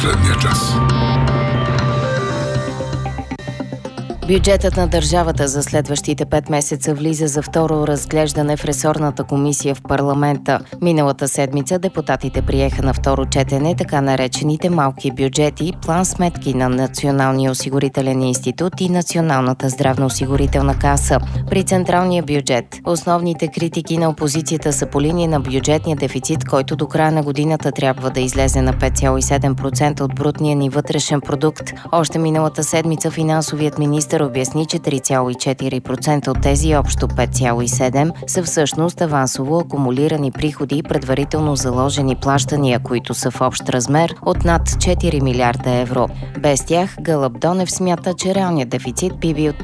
последния час. Бюджетът на държавата за следващите 5 месеца влиза за второ разглеждане в ресорната комисия в парламента. Миналата седмица депутатите приеха на второ четене така наречените малки бюджети, план сметки на Националния осигурителен институт и Националната здравноосигурителна каса. При централния бюджет основните критики на опозицията са по линия на бюджетния дефицит, който до края на годината трябва да излезе на 5,7% от брутния ни вътрешен продукт. Още миналата седмица финансовият министър обясни, че 3,4% от тези общо 5,7% са всъщност авансово акумулирани приходи и предварително заложени плащания, които са в общ размер от над 4 милиарда евро. Без тях Гълъб Донев смята, че реалният дефицит би бил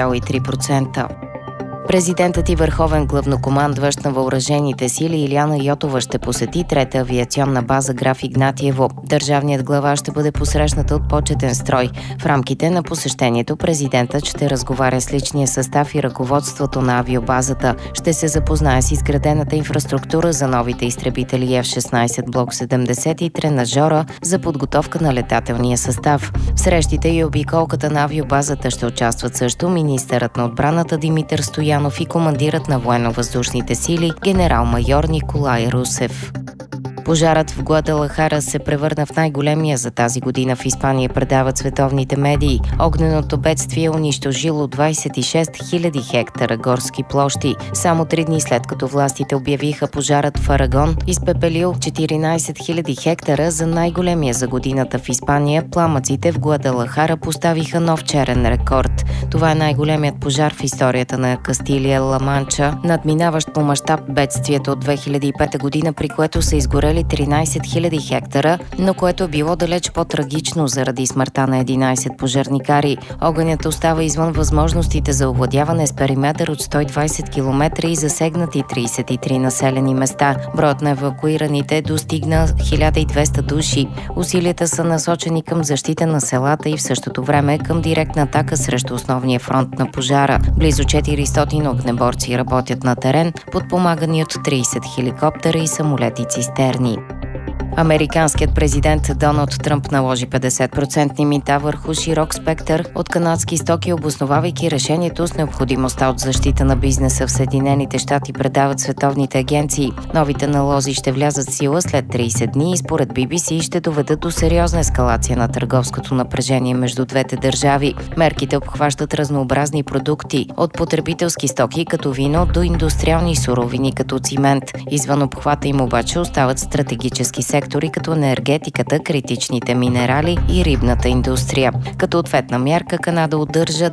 2,3%. Президентът и върховен главнокомандващ на въоръжените сили Илияна Йотова ще посети трета авиационна база Граф Игнатиево. Държавният глава ще бъде посрещната от почетен строй. В рамките на посещението президентът ще разговаря с личния състав и ръководството на авиобазата. Ще се запознае с изградената инфраструктура за новите изтребители F-16 Block 70 и тренажора за подготовка на летателния състав. В срещите и обиколката на авиобазата ще участват също министърът на отбраната Димитър Стоянов и командирът на военно-въздушните сили генерал-майор Николай Русев. Пожарът в Гуадалахара се превърна в най-големия за тази година в Испания, предават световните медии. Огненото бедствие унищожило 26 000 хектара горски площи. Само 3 дни след като властите обявиха пожарът в Арагон, изпепелил 14 000 хектара за най-големия за годината в Испания, пламъците в Гуадалахара поставиха нов черен рекорд. Това е най-големият пожар в историята на Кастилия-Ла Манча, надминаващ по мащаб бедствието от 2005 година, при което са изгорели 13 000 хектара, но което е било далеч по-трагично заради смъртта на 11 пожарникари. Огънят остава извън възможностите за овладяване с периметър от 120 км и засегнати 33 населени места. Броят на евакуираните достигна 1200 души. Усилията са насочени към защита на селата и в същото време към директна атака срещу основния фронт на пожара. Близо 400 огнеборци работят на терен, подпомагани от 30 хеликоптера и самолети-цистерни. Американският президент Доналд Тръмп наложи 50% мита върху широк спектър от канадски стоки, обосновавайки решението с необходимостта от защита на бизнеса в Съединените щати, предават световните агенции. Новите налози ще влязат в сила след 30 дни и според BBC ще доведат до сериозна ескалация на търговското напрежение между двете държави. Мерките обхващат разнообразни продукти, от потребителски стоки като вино до индустриални суровини като цимент. Извън обхвата им обаче остават стратегически сектори като енергетиката, критичните минерали и рибната индустрия. Като ответна мярка Канада удържа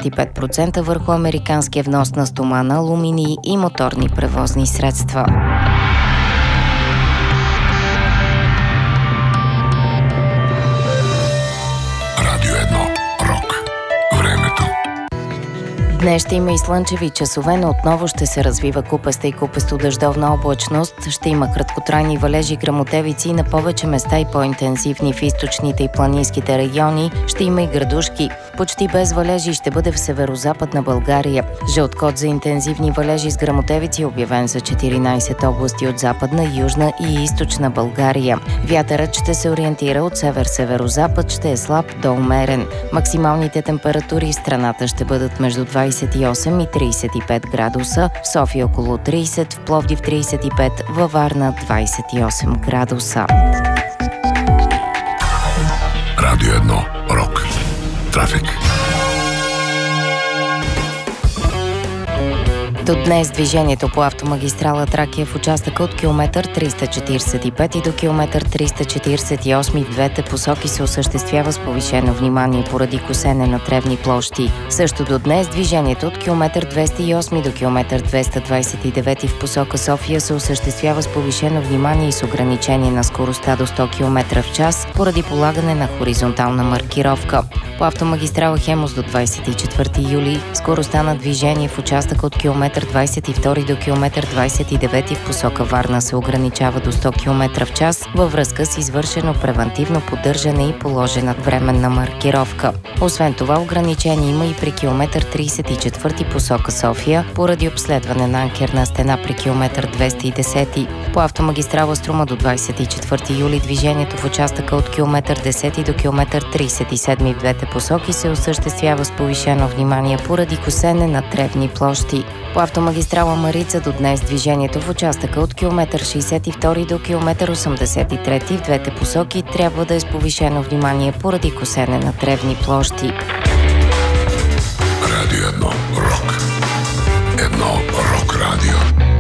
25% върху американския внос на стомана, алуминий и моторни превозни средства. Радио 1. Рок. Времето. Днес ще има и слънчеви часове, но отново ще се развива купеста и купесто-дъждовна облачност. Ще има краткотрайни валежи, гръмотевици на повече места и по-интензивни в източните и планинските региони. Ще има и градушки. Почти без валежи ще бъде в северо-западна България. Жълт код за интензивни валежи с гръмотевици е обявен за 14 области от западна, южна и източна България. Вятърът ще се ориентира от север-северозапад, ще е слаб до умерен. Максималните температури в страната ще бъдат между 28 и 35 градуса, в София около 30, в Пловдив 35, във Варна 28 градуса. Радио 1. Рок. Трафик. До днес движението по автомагистрала Тракия в участъка от километър 345 и до километър 348 в двете посоки се осъществява с повишено внимание поради косене на тревни площи. Също до днес движението от километър 208 до километър 229 в посока София се осъществява с повишено внимание и с ограничение на скоростта до 100 км в час поради полагане на хоризонтална маркировка. По автомагистрала Хемус до 24 юли скоростта на движение в участъка от километър км 22 до км 29 в посока Варна се ограничава до 100 км в час във връзка с извършено превантивно поддържане и положена временна маркировка. Освен това, ограничение има и при км 34 посока София поради обследване на анкерна стена при км 210. По автомагистрала Струма до 24 юли движението в участъка от км 10 до км 37 в двете посоки се осъществява с повишено внимание поради косене на тревни площи. По автомагистрала Марица до днес движението в участъка от км 62 до км 83 в двете посоки трябва да е с повишено внимание поради косене на тревни площи. Радио 1 Рок. Едно Рок радио.